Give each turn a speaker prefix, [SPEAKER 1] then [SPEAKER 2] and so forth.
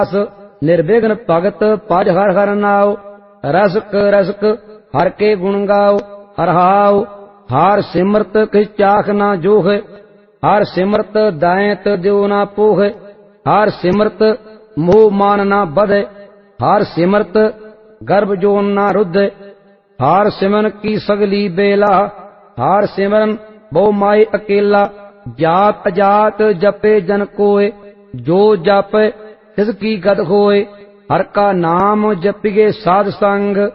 [SPEAKER 1] निर्विघ्न भगत भज हर हर नाव। रसक रसक हर के गुण गाओ। हरहाओ हार सिमरत किस चाख ना जोह। हार सिमरत दायत द्यो ना पोह। हार सिमरत मोह मान ना बध। हार सिमरत गर्भ जोन ना रुद्ध। हार सिमरन की सगली बेला। हार सिमरन बहु माई अकेला। जात अजात जपे जन कोय। जो जप तिसकी गत होय। हर का नाम जपिगे साध संग।